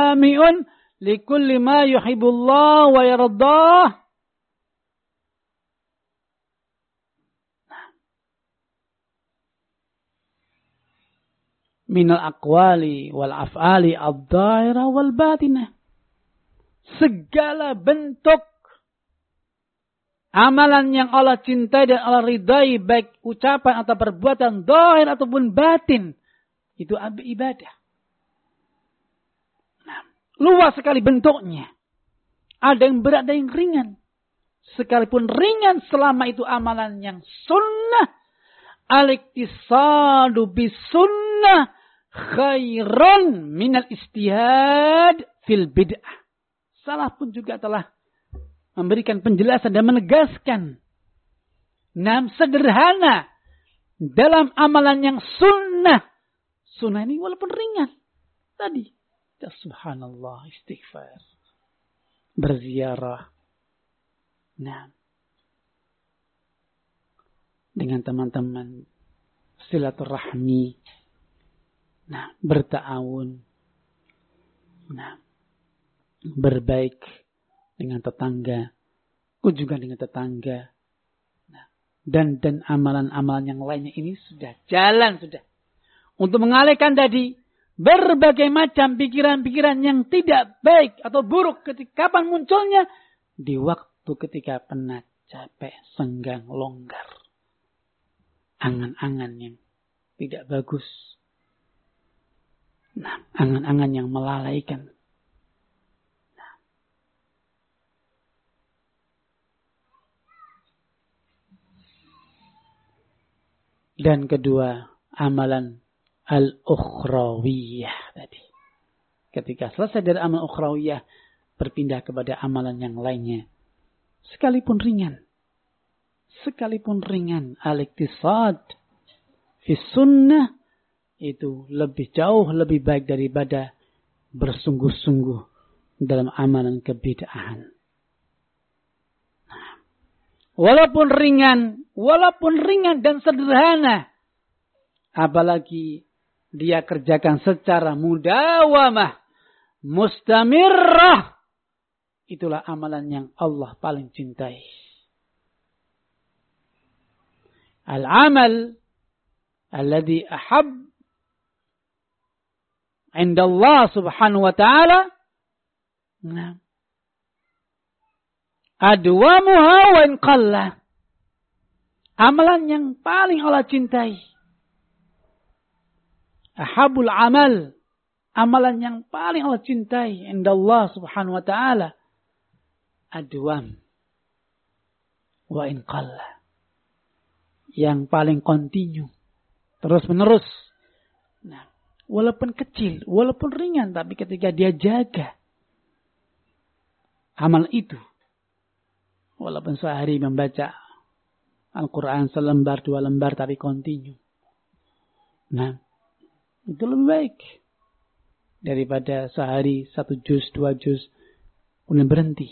jami'un likulli ma yuhibbullah wa yardah. Minal aqwali wal af'ali ad-dhahira wal batinah. Segala bentuk amalan yang Allah cintai dan Allah ridai, baik ucapan atau perbuatan zahir ataupun batin, itu ibadah. Nah, luas sekali bentuknya. Ada yang berat, ada yang ringan. Sekalipun ringan selama itu amalan yang sunnah, al-iktisadu bis sunnah khairun minal istihad fil bid'ah. Salah pun juga telah memberikan penjelasan dan menegaskan. Sederhana dalam amalan yang sunnah. Sunnah ini walaupun ringan. Tadi. Ya subhanallah, istighfar. Berziarah. Dengan teman-teman. Silaturahmi. Berta'awun. Berbaik dengan tetangga, kunjungan dengan tetangga, dan amalan-amalan yang lainnya ini sudah jalan untuk mengalihkan tadi berbagai macam pikiran-pikiran yang tidak baik atau buruk ketika kapan munculnya di waktu ketika penat, capek, senggang, longgar, angan-angan yang tidak bagus, angan-angan yang melalaikan. Dan kedua, amalan al-ukhrawiyah tadi. Ketika selesai dari amalan ukhrawiyah, berpindah kepada amalan yang lainnya. Sekalipun ringan. Al-iktisad fi sunnah itu lebih jauh, lebih baik daripada bersungguh-sungguh dalam amalan kebid'ahan. Walaupun ringan dan sederhana. Apalagi dia kerjakan secara mudawamah. Mustamirrah. Itulah amalan yang Allah paling cintai. Al-amal alladhi ahab inda Allah subhanahu wa ta'ala. Adwamuha wa in qalla. Amalan yang paling Allah cintai. Ahabul amal. Amalan yang paling Allah cintai inda Allah subhanahu wa ta'ala. Adwam. Wa in qalla. Yang paling kontinu. Terus menerus. Walaupun kecil, walaupun ringan, tapi ketika dia jaga amal itu. Walaupun sehari membaca Al-Quran selembar, 2 lembar, tapi kontinu. Itu lebih baik. Daripada sehari 1 juz, 2 juz, kemudian berhenti.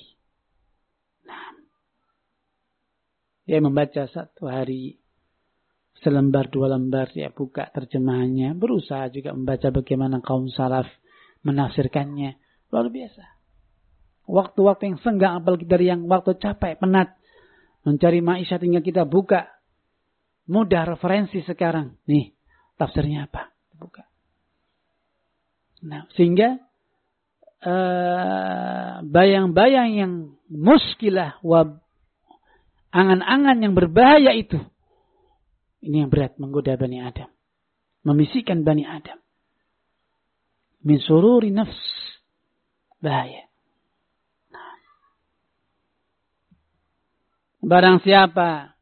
Dia membaca 1 hari selembar, 2 lembar, dia buka terjemahannya. Berusaha juga membaca bagaimana kaum salaf menafsirkannya. Luar biasa. Waktu-waktu yang senggang, apalagi dari yang waktu capek, penat. Mencari maisha tinggal kita buka. Mudah referensi sekarang. Nih, tafsirnya apa? Buka. Sehingga bayang-bayang yang muskilah, angan-angan yang berbahaya itu. Ini yang berat menggoda Bani Adam. Membisikkan Bani Adam. Min sururi nafs. Bahaya. Barang siapa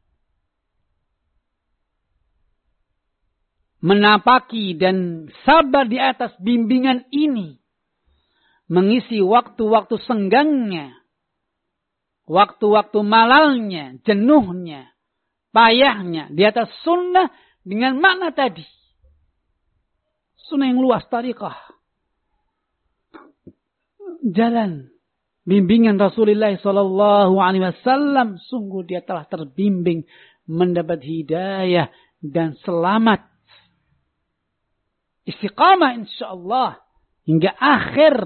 menapaki dan sabar di atas bimbingan ini, mengisi waktu-waktu senggangnya, waktu-waktu malalnya, jenuhnya, payahnya di atas sunnah dengan makna tadi. Sunnah yang luas, tariqah. Jalan. Bimbingan Rasulullah SAW, sungguh dia telah terbimbing, mendapat hidayah dan selamat. Istiqamah insyaAllah hingga akhir